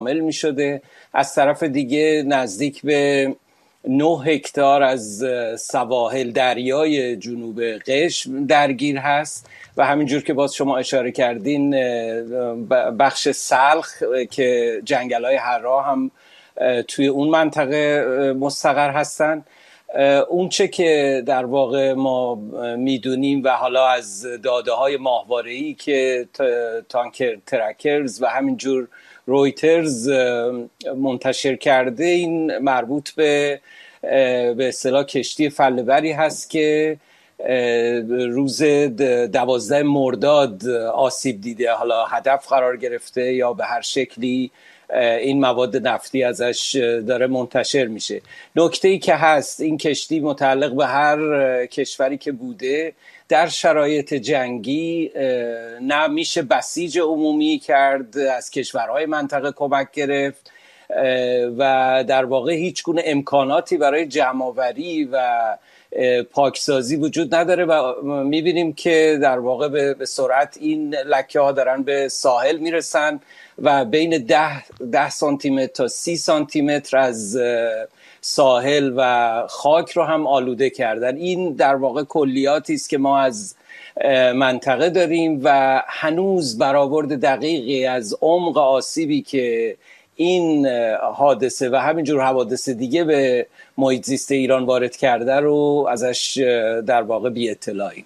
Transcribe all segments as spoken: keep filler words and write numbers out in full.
مل می شده. از طرف دیگه نزدیک به نه هکتار از سواحل دریای جنوب قشم درگیر هست و همینجور که باز شما اشاره کردین بخش سلخ که جنگل‌های حرا هم توی اون منطقه مستقر هستن. اون چه که در واقع ما میدونیم و حالا از داده های ماهواره‌ای که تانکر ترکرز و همینجور رویترز منتشر کرده، این مربوط به به اصطلاح کشتی فله‌بری هست که روز دوازده مرداد آسیب دیده، حالا هدف قرار گرفته یا به هر شکلی این مواد نفتی ازش داره منتشر میشه. نکته‌ای که هست، این کشتی متعلق به هر کشوری که بوده در شرایط جنگی نه میشه بسیج عمومی کرد، از کشورهای منطقه کمک گرفت و در واقع هیچ گونه امکاناتی برای جمع‌آوری و پاکسازی وجود نداره و میبینیم که در واقع به سرعت این لکه ها دارن به ساحل میرسن و بین ده, ده سانتی متر تا سی سانتی متر از ساحل و خاک رو هم آلوده کردن. این در واقع کلیاتی است که ما از منطقه داریم و هنوز برآورد دقیقی از عمق آسیبی که این حادثه و همینجور حوادث دیگه به محیط زیست ایران وارد کرده رو ازش در واقع بی اطلاعیم.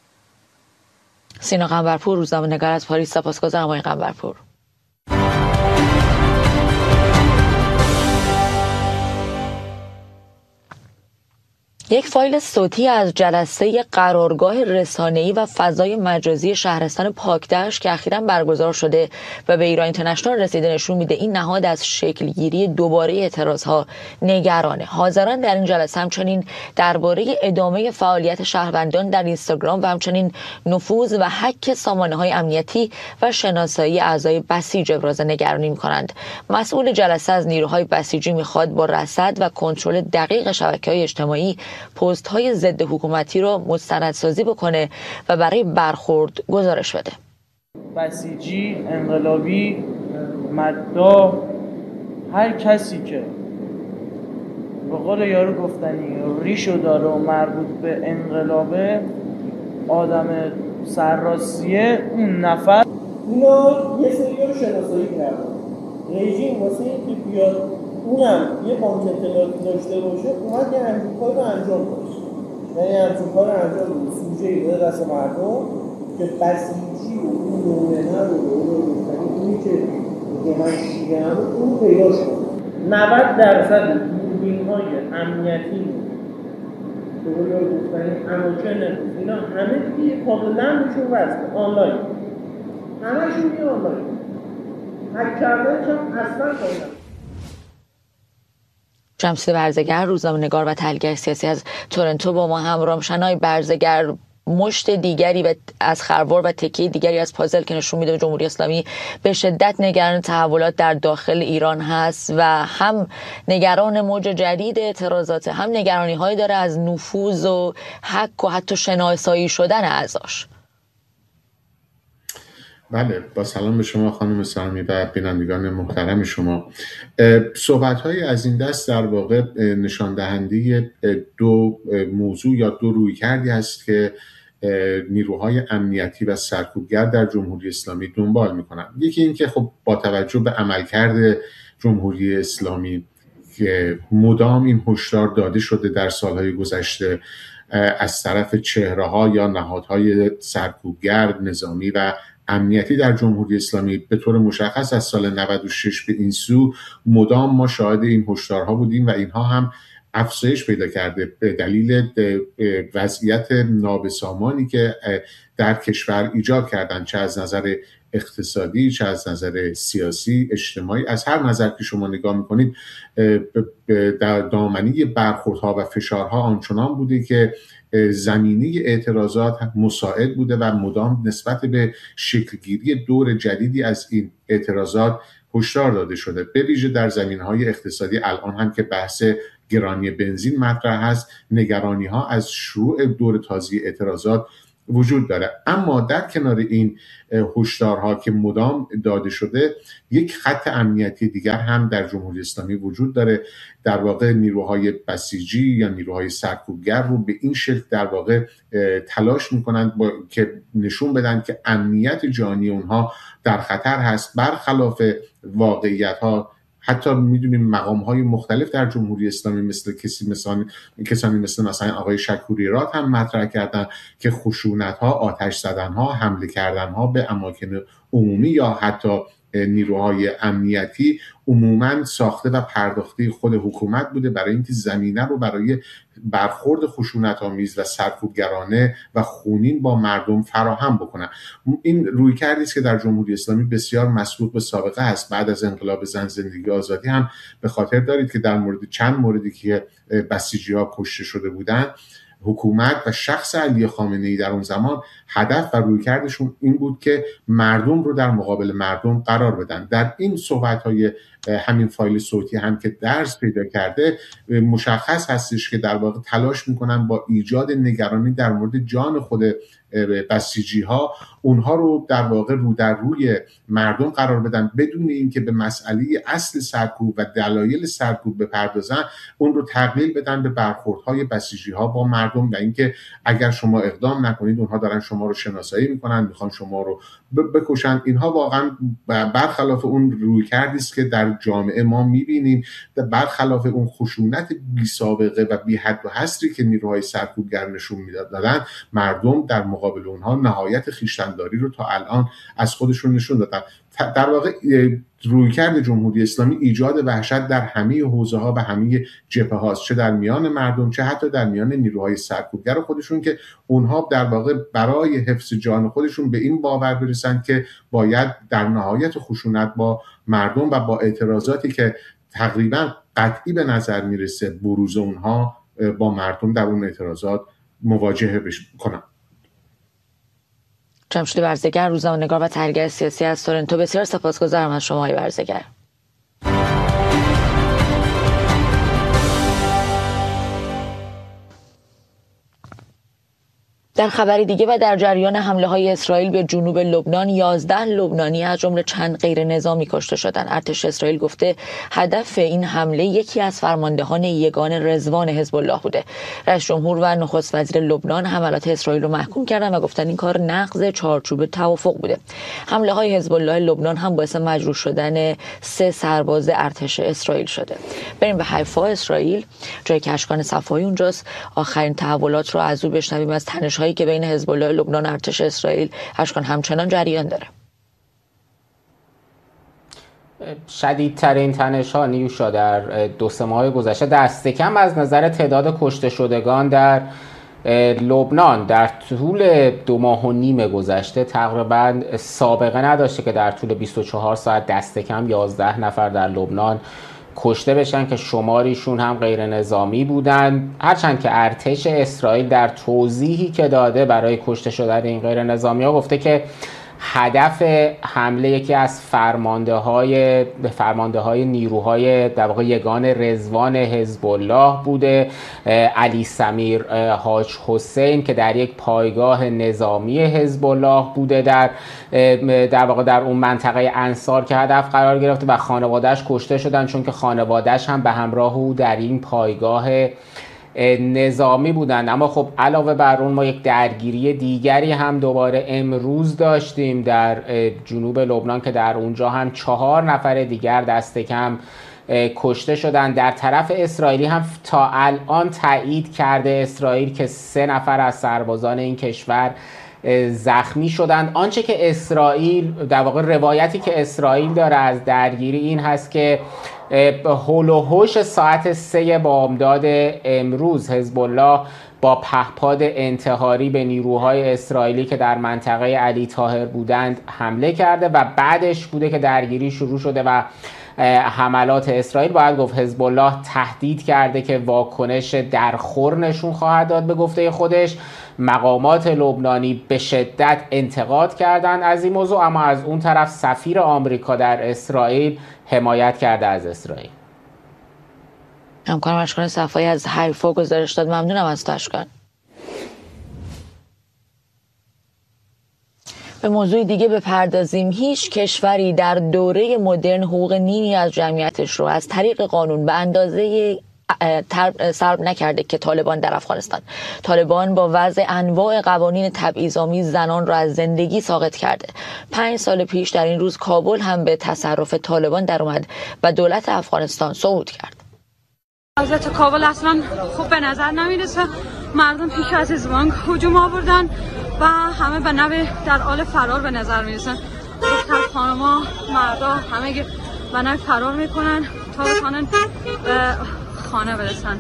سینا قنبرپور، روزنامه‌نگار از پاریس. سپاسگزارم آقای قنبرپور. یک فایل صوتی از جلسه قرارگاه رسانه‌ای و فضای مجازی شهرستان پاکدشت که اخیراً برگزار شده و به ایران اینترنشنال رسیده نشون میده این نهاد از شکلگیری دوباره اعتراضها نگرانه. حاضران در این جلسه همچنین درباره ادامه فعالیت شهروندان در اینستاگرام و همچنین نفوذ و هک سامانه‌های امنیتی و شناسایی اعضای بسیج ابراز نگرانی می‌کنند. مسئول جلسه از نیروهای بسیجی می‌خواد با رصد و کنترل دقیق شبکه‌های اجتماعی پست های ضد حکومتی رو مستندسازی بکنه و برای برخورد گزارش بده. بسیجی، انقلابی، مداح، هر کسی که به قول یارو گفتنی ریشو داره و مربوط به انقلابه، آدم سرراستیه، اون نفر اینا یه سری رو شناسایی کردن. رژیم واسه این که بیاد اونم یه بانک اطلاعاتی داشته باشه اومد یه همچین کار رو انجام باشه و یه همچین کار رو انجام باشه سوژه ای بده دست مردم که بسیجی و اون نومنه رو اون رو اونی که که من شیگه هم اون پیدا شد. نود درصد دوربین های امنیتی به قول رو گفتنی اماکن اینا همه دیگه کاملا میشون وزده آنلاین، همهشون یه آنلاین هک کردنش هم اصلا کاملا. شمس برزگر، روزنامه‌نگار و تحلیلگر سیاسی از تورنتو با ما همراه. شنای برزگر، مشت دیگری و از خروار و تکیه دیگری از پازل که نشون میده جمهوری اسلامی به شدت نگران تحولات در داخل ایران هست و هم نگران موج جدید اعتراضات، هم نگرانی هایی داره از نفوذ و حک و حتی شناسایی شدن اعضاش. بله، با سلام به شما خانم سامی و بینندگان محترم شما. صحبت‌های از این دست در واقع نشان دهنده دو موضوع یا دو رویکردی است که نیروهای امنیتی و سرکوبگر در جمهوری اسلامی دنبال می‌کنند. یکی این که خب با توجه به عملکرد جمهوری اسلامی که مدام این هشدار داده شده در سالهای گذشته از طرف چهره‌ها یا نهادهای سرکوبگر، نظامی و امنیتی در جمهوری اسلامی، به طور مشخص از سال نود و شش به این سو مدام ما شاهد این هشدارها بودیم و اینها هم افزایش پیدا کرده به دلیل وضعیت نابسامانی که در کشور ایجاد کردن، چه از نظر اقتصادی، چه از نظر سیاسی، اجتماعی. از هر نظر که شما نگاه میکنید در دامنه برخوردها و فشارها آنچنان بوده که زمینه اعتراضات مساعد بوده و مدام نسبت به شکلگیری دور جدیدی از این اعتراضات هشدار داده شده، به ویژه در زمینه‌های اقتصادی. الان هم که بحث گرانی بنزین مطرح هست، نگرانی‌ها از شروع دور تازه اعتراضات وجود داره. اما در کنار این هشدارها که مدام داده شده، یک خط امنیتی دیگر هم در جمهوری اسلامی وجود داره. در واقع نیروهای بسیجی یا نیروهای سرکوبگر رو به این شکل در واقع تلاش میکنند با... که نشون بدن که امنیت جانی اونها در خطر هست، برخلاف واقعیت ها. حتی میدونیم مقام های مختلف در جمهوری اسلامی مثل کسی مثلا کسانی مثل مثلا آقای شکوری راد هم مطرح کردن که خشونت ها، آتش زدن ها، حمله کردن ها به اماکن عمومی یا حتی نیروهای امنیتی عموماً ساخته و پرداخته خود حکومت بوده برای اینکه زمینه رو برای برخورد خشونت‌آمیز و سرکوبگرانه و خونین با مردم فراهم بکنن. این رویکردی است که در جمهوری اسلامی بسیار مسبوق به سابقه است. بعد از انقلاب زن زندگی آزادی هم به خاطر دارید که در مورد چند موردی که بسیجی‌ها کشته شده بودند، حکومت و شخص علی خامنه‌ای در اون زمان هدف و رویکردشون این بود که مردم رو در مقابل مردم قرار بدن. در این صحبت‌های همین فایل صوتی هم که درس پیدا کرده مشخص هستش که در واقع تلاش میکنن با ایجاد نگرانی در مورد جان خود بسیجی ها اونها رو در واقع رو در روی مردم قرار بدن بدون اینکه به مسئله اصل سرکوب و دلایل سرکوب بپردازن، اون رو تقلیل بدن به برخوردهای بسیجی ها با مردم و اینکه اگر شما اقدام نکنید اونها دارن شما رو شناسایی میکنن، میخوان شما رو بکشن. اینها واقعا برخلاف اون رویکردی است که در جامعه ما میبینیم، برخلاف اون خشونت بی سابقه و بی حد و حصری که نیروهای سرکوبگر نشون میدادن. مردم در مقابل اونها نهایت خویشتن‌داری رو تا الان از خودشون نشون دادن. در واقع رویکرد جمهوری اسلامی ایجاد وحشت در همه حوزه‌ها و همه جبهه‌هاست، چه در میان مردم چه حتی در میان نیروهای سرکوبگر خودشون، که اونها در واقع برای حفظ جان خودشون به این باور برسند که باید در نهایت خشونت با مردم و با اعتراضاتی که تقریبا قطعی به نظر میرسه بروز اونها با مردم در اون اعتراضات مواجهه کنند. جمشید برزگر، روزنامه‌نگار و تحلیلگر سیاسی از تورنتو، بسیار سپاسگزارم از شما آقای برزگر. در خبری دیگه و در جریان حمله های اسرائیل به جنوب لبنان، یازده لبنانی از جمله چند غیر نظامی کشته شدند. ارتش اسرائیل گفته هدف این حمله یکی از فرماندهان یگان رضوان حزب الله بوده. رئیس جمهور و نخست وزیر لبنان حملات اسرائیل رو محکوم کردند و گفتن این کار نقض چارچوب توافق بوده. حمله های حزب الله لبنان هم باعث مجروح شدن سه سرباز ارتش اسرائیل شده. بریم به حیفا، اسرائیل، جایی که اشکان صفایی اونجاست. آخرین تحولات رو از او بشنویم از تنش هایی که بین حزب الله لبنان و ارتش اسرائیل اشکان همچنان جریان داره. شدیدترین تنش ها نیوشا در دو سه ماه گذشته دست کم از نظر تعداد کشته شدگان در لبنان در طول دو ماه و نیم گذشته تقریبا سابقه نداشته که در طول بیست و چهار ساعت دست کم یازده نفر در لبنان کشته بشن که شماریشون هم غیر نظامی بودن. هرچند که ارتش اسرائیل در توضیحی که داده برای کشته شدن این غیر نظامی ها گفته که هدف حمله یکی از فرمانده های فرمانده های نیروهای در واقع یگان رضوان حزب الله بوده، علی سمیر حاج حسین، که در یک پایگاه نظامی حزب الله بوده در در واقع در اون منطقه انصار که هدف قرار گرفته و خانواده‌اش کشته شدن چون که خانواده‌اش هم به همراه او در این پایگاه نظامی بودند. اما خب علاوه بر اون ما یک درگیری دیگری هم دوباره امروز داشتیم در جنوب لبنان که در اونجا هم چهار نفر دیگر دست کم کشته شدند. در طرف اسرائیلی هم تا الان تایید کرده اسرائیل که سه نفر از سربازان این کشور زخمی شدند. آنچه که اسرائیل در واقع روایتی که اسرائیل داره از درگیری این هست که هول و هوش ساعت سه بامداد امروز حزب الله با پهپاد انتحاری به نیروهای اسرائیلی که در منطقه علی طاهر بودند حمله کرده و بعدش بوده که درگیری شروع شده و حملات اسرائیل. باید گفت حزب الله تهدید کرده که واکنش درخور نشون خواهد داد به گفته خودش. مقامات لبنانی به شدت انتقاد کردند از این موضوع، اما از اون طرف سفیر آمریکا در اسرائیل حمایت کرده از اسرائیل. همکارم اشکان صفایی از حیفا گزارش داد. ممنونم از تو اشکان. به موضوع دیگه بپردازیم. هیچ کشوری در دوره مدرن حقوق نیمی از جمعیتش رو از طریق قانون به اندازه سلب نکرده که طالبان در افغانستان. طالبان با وضع انواع قوانین تبعیض‌آمیز زنان را از زندگی ساقط کرده. پنج سال پیش در این روز کابل هم به تصرف طالبان در اومد و دولت افغانستان صعود کرد. وضعیت کابل اصلا خوب به نظر نمیرسه. مردم پیش از زمان هجوم آوردن و همه به نوع در حال فرار به نظر میرسن. دختر خانما، مردا همه به نوع فرار میکنن تا بتونن به خانه برسن.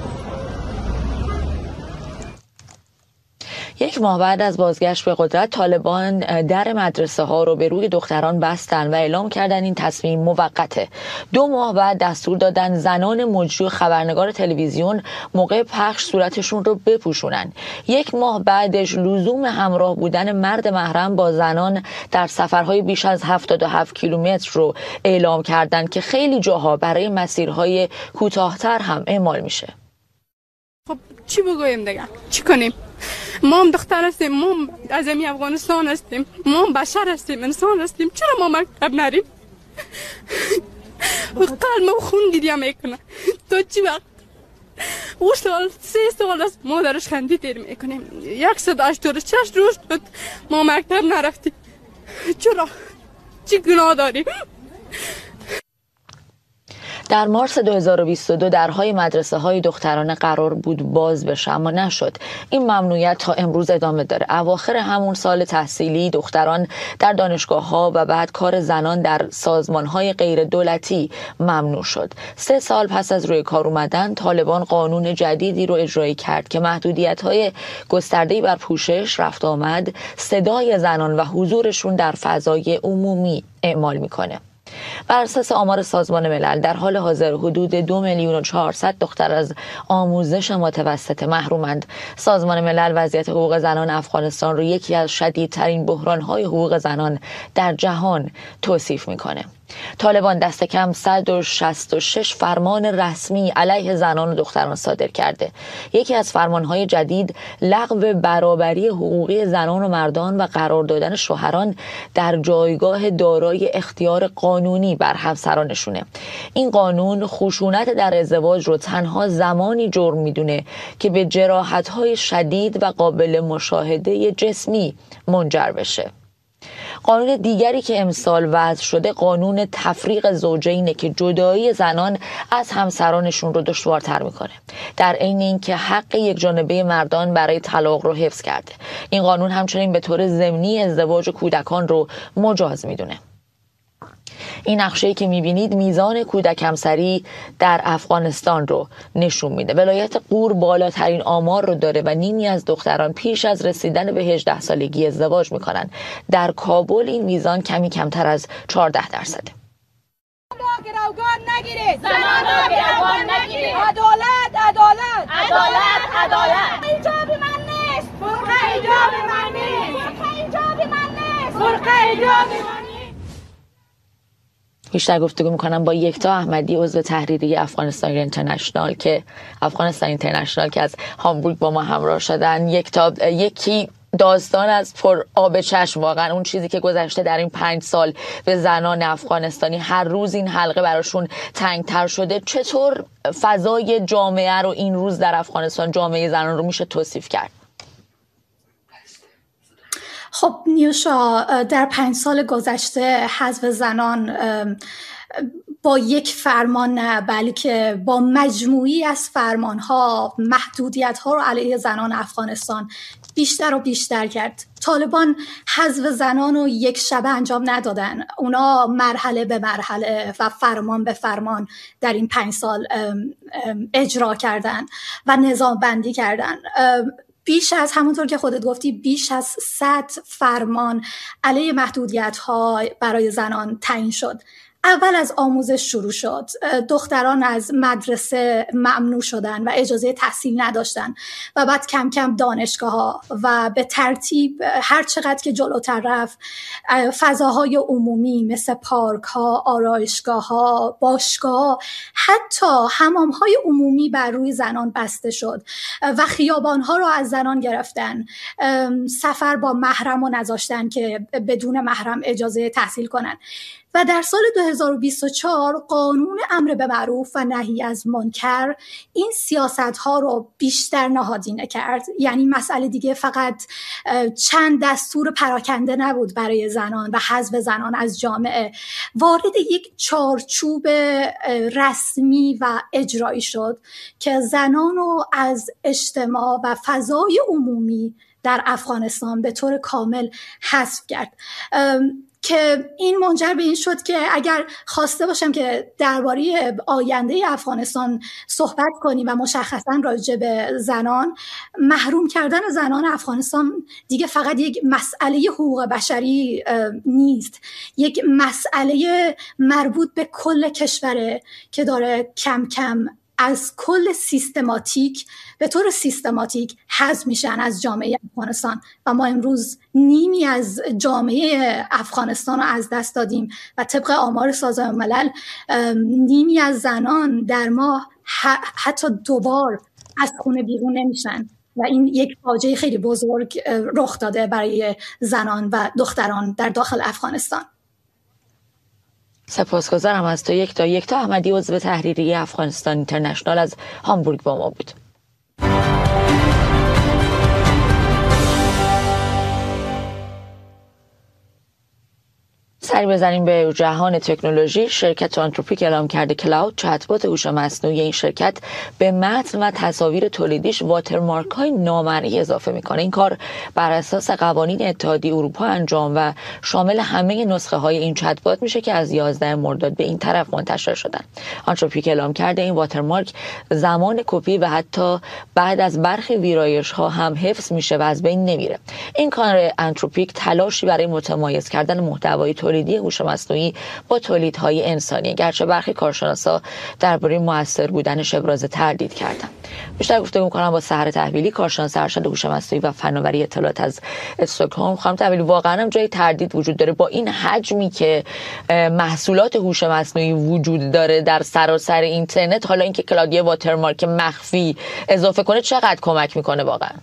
یک ماه بعد از بازگشت به قدرت، طالبان در مدرسه ها رو به روی دختران بستن و اعلام کردن این تصمیم موقته. دو ماه بعد دستور دادن زنان مجری و خبرنگار تلویزیون موقع پخش صورتشون رو بپوشونن. یک ماه بعدش لزوم همراه بودن مرد محرم با زنان در سفرهای بیش از هفتاد و هفت کیلومتر رو اعلام کردن که خیلی جاها برای مسیرهای کوتاه‌تر هم اعمال میشه. خب چی بگویم دیگه؟ چی کنیم؟ ما هم دختر هستیم، ما هم از این افغانستان هستیم، ما هم بشر هستیم، انسان هستیم. چرا ما مکتب نریم؟ قلب و خون گریه میکنه. تا چی وقت؟ او سال سه سال است مادرش خندی دیر میکنیم. یک صد هشتاد و شش روز شد ما مکتب نرفتیم. چرا؟ چی گناه داریم؟ در مارس دو هزار و بیست و دو درهای مدرسه های دخترانه قرار بود باز بشه، اما نشد. این ممنوعیت تا امروز ادامه داره. اواخر همون سال تحصیلی دختران در دانشگاه ها و بعد کار زنان در سازمان های غیر دولتی ممنوع شد. سه سال پس از روی کار اومدن، طالبان قانون جدیدی رو اجرایی کرد که محدودیت های گسترده‌ای بر پوشش، رفت آمد، صدای زنان و حضورشون در فضای عمومی اعمال میکنه. بر اساس آمار سازمان ملل در حال حاضر حدود دو میلیون و چهارصد دختر از آموزش متوسطه محرومند. سازمان ملل وضعیت حقوق زنان افغانستان رو یکی از شدیدترین بحران‌های حقوق زنان در جهان توصیف میکنه. طالبان دست کم صد و شصت و شش فرمان رسمی علیه زنان و دختران صادر کرده. یکی از فرمانهای جدید لغو برابری حقوقی زنان و مردان و قرار دادن شوهران در جایگاه دارای اختیار قانونی بر همسرانشونه. این قانون خشونت در ازدواج رو تنها زمانی جرم میدونه که به جراحت‌های شدید و قابل مشاهده جسمی منجر بشه. قانون دیگری که امسال وضع شده قانون تفریق زوجینه که جدایی زنان از همسرانشون رو دشوارتر میکنه، در عین اینکه حق یک جانبه مردان برای طلاق رو حفظ کرده. این قانون همچنین به طور ضمنی ازدواج کودکان رو مجاز میدونه. این نقشه‌ای که می‌بینید میزان کودک همسری در افغانستان رو نشون میده. ولایت غور بالاترین آمار رو داره و نیمی از دختران پیش از رسیدن به هجده سالگی ازدواج میکنن. در کابل این میزان کمی کمتر از چهارده درصده. گروگان نگیرید، زنان را گروگان نگیرید. عدالت، عدالت، عدالت، عدالت. حجاب من نیست، برقع حجاب من نیست، برقع حجاب من نیست، برقع حجاب من نیست. بیشتر گفتگو میکنم با یکتا احمدی، عضو تحریریه افغانستان اینترنشنال که افغانستان اینترنشنال که از هامبورگ با ما همراه شدن. یکتا، یکی داستان از پر آب چشم، واقعا اون چیزی که گذشته در این پنج سال به زنان افغانستانی، هر روز این حلقه براشون تنگتر شده. چطور فضای جامعه رو این روز در افغانستان، جامعه زنان رو میشه توصیف کرد؟ خب نیوشا، در پنج سال گذشته حذف زنان با یک فرمان نه، بلکه با مجموعی از فرمانها محدودیت‌ها رو علیه زنان افغانستان بیشتر و بیشتر کرد. طالبان حذف زنان رو یک شبه انجام ندادن، اونا مرحله به مرحله و فرمان به فرمان در این پنج سال اجرا کردن و نظام بندی کردن. بیش از، همونطور که خودت گفتی، بیش از صد فرمان علیه محدودیت‌ها برای زنان تعیین شد. اول از آموزش شروع شد. دختران از مدرسه ممنوع شدن و اجازه تحصیل نداشتن و بعد کم کم دانشگاه ها و به ترتیب هر چقدر که جلوتر رفت فضاهای عمومی مثل پارک ها، آرایشگاه ها، باشگاه ها، حتی حمام های عمومی بر روی زنان بسته شد و خیابان ها رو از زنان گرفتن. سفر با محرم رو نذاشتن که بدون محرم اجازه تحصیل کنن. و در سال دو هزار و بیست و چهار قانون امر به معروف و نهی از منکر این سیاست ها رو بیشتر نهادینه کرد. یعنی مسئله دیگه فقط چند دستور پراکنده نبود برای زنان و حذف زنان از جامعه، وارد یک چارچوب رسمی و اجرایی شد که زنان رو از اجتماع و فضای عمومی در افغانستان به طور کامل حذف کرد. که این منجر به این شد که اگر خواسته باشم که درباره آینده افغانستان صحبت کنیم و مشخصا راجع به زنان، محروم کردن زنان افغانستان دیگه فقط یک مسئله حقوق بشری نیست، یک مسئله مربوط به کل کشوره که داره کم کم از کل سیستماتیک به طور سیستماتیک حذف میشن از جامعه افغانستان و ما امروز نیمی از جامعه افغانستان رو از دست دادیم و طبق آمار سازمان ملل نیمی از زنان در ماه حتی دوبار از خونه بیرون نمیشن و این یک فاجعه خیلی بزرگ رخ داده برای زنان و دختران در داخل افغانستان. سپاسگزارم از تو یک تا یک تا احمدی، عضو تحریریه افغانستان اینترنشنال از هامبورگ با ما بود. سری بزنیم به جهان تکنولوژی. شرکت آنتروپیک اعلام کرده کلاود چت‌بات هوش مصنوعی این شرکت به متن و تصاویر تولیدیش واترمارک های نامرئی اضافه میکنه. این کار بر اساس قوانین اتحادیه اروپا انجام و شامل همه نسخه های این چت‌بات میشه که از یازده مرداد به این طرف منتشر شدن. آنتروپیک اعلام کرده این واترمارک زمان کپی و حتی بعد از برخی ویرایش ها هم حفظ میشه و از بین نمیره. این کار آنتروپیک تلاشی برای متمایز کردن محتوای تولیدی هوش مصنوعی با تولیدهای انسانی، گرچه برخی کارشناسا درباره موثر بودنش ابراز تردید کردند. بیشتر گفتگو می‌کنم با سحر تحویلی، کارشناس ارشد هوش مصنوعی و فناوری اطلاعات از استکهلم. خانم تحویلی، واقعا هم جای تردید وجود داره با این حجمی که محصولات هوش مصنوعی وجود داره در سراسر اینترنت، حالا اینکه کلاود یه واترمارک مخفی اضافه کنه چقدر کمک میکنه واقعا؟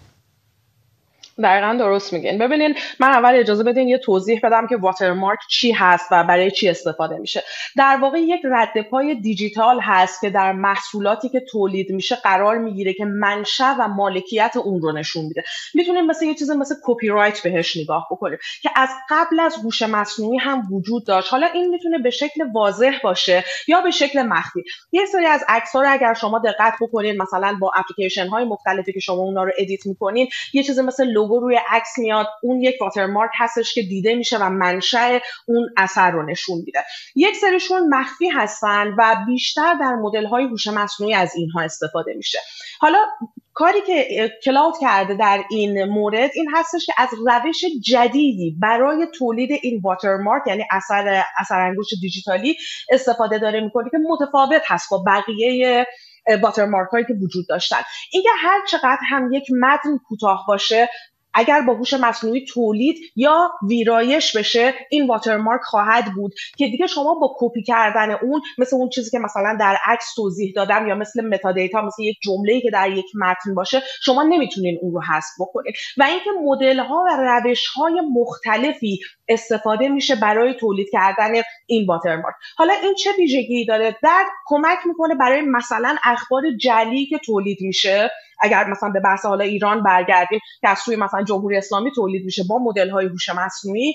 دقیقاً درست میگین. ببینین، من اول اجازه بدین یه توضیح بدم که واترمارک چی هست و برای چی استفاده میشه. در واقع یک ردپای دیجیتال هست که در محصولاتی که تولید میشه قرار میگیره که منشأ و مالکیت اون رو نشون میده. میتونیم مثل یه چیز مثل کپی رایت بهش نگاه بکنیم که از قبل از هوش مصنوعی هم وجود داشت. حالا این میتونه به شکل واضح باشه یا به شکل مخفی. یه سری از عکس‌ها رو اگر شما دقت بکنین، مثلا با اپلیکیشن های مختلفی که شما اونها رو ادیت میکنین، یه چیز مثل لوگو روی عکس میاد، اون یک واترمارک هستش که دیده میشه و منشأ اون اثر رو نشون میده. یک سریشون مخفی هستن و بیشتر در مدل‌های هوش مصنوعی از اینها استفاده میشه. حالا کاری که کلاود کرده در این مورد این هستش که از روش جدیدی برای تولید این واترمارک، یعنی اثر اثر انگشت دیجیتالی، استفاده داره میکنه که متفاوت هست با بقیه واترمارک هایی که وجود داشتن. اینکه هر چقدر هم یک متن کوتاه باشه، اگر با هوش مصنوعی تولید یا ویرایش بشه، این واترمارک خواهد بود که دیگه شما با کپی کردن اون، مثل اون چیزی که مثلا در عکس توضیح دادم یا مثل متا دیتا، مثل یک جمله‌ای که در یک متن باشه، شما نمیتونین اون رو حذف بکنید. و اینکه مدل‌ها و روش‌های مختلفی استفاده میشه برای تولید کردن این واترمارک. حالا این چه ویژگی داره؟ در کمک میکنه برای مثلا اخبار جعلی که تولید میشه، اگر مثلا به بحث حالا ایران برگردیم که از سوی مثلا جمهوری اسلامی تولید میشه با مدل‌های هوش مصنوعی،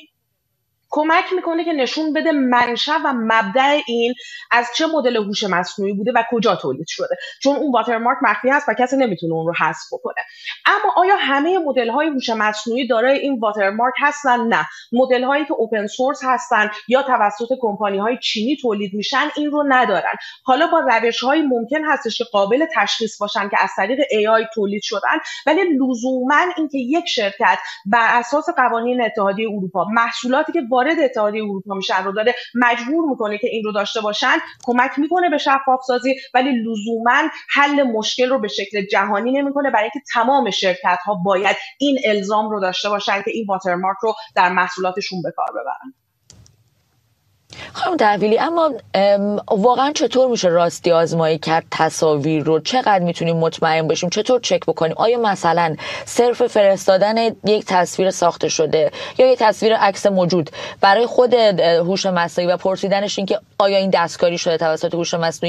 کمک میکنه که نشون بده منشأ و مبدأ این از چه مدل هوش مصنوعی بوده و کجا تولید شده، چون اون واترمارک مخفی هست و کسی نمیتونه اون رو حذف بکنه. اما آیا همه مدل‌های هوش مصنوعی دارای این واترمارک هستن؟ نه. مدل‌هایی که اوپن سورس هستن یا توسط کمپانی‌های چینی تولید میشن این رو ندارن. حالا با روش‌های ممکن هستش که قابل تشخیص باشن که از طریق ای آی تولید شدن، ولی لزوماً اینکه یک شرکت بر اساس قوانین اتحادیه اروپا محصولاتی که وارد اتحادیه اروپا میشن رو داره مجبور میکنه که این رو داشته باشن، کمک میکنه به شفاف سازی، ولی لزوما حل مشکل رو به شکل جهانی نمیکنه، برای اینکه تمام شرکت ها باید این الزام رو داشته باشن که این واترمارک رو در محصولاتشون به کار ببرن. خانم تحویلی، اما واقعا چطور میشه راستی آزمایی کرد تصاویر رو؟ چقدر میتونیم مطمئن باشیم؟ چطور چک بکنیم؟ آیا مثلا صرف فرستادن یک تصویر ساخته شده یا یک تصویر عکس موجود برای خود هوش مصنوعی و پرسیدنش این که آیا این دستکاری شده توسط هوش مصنوعی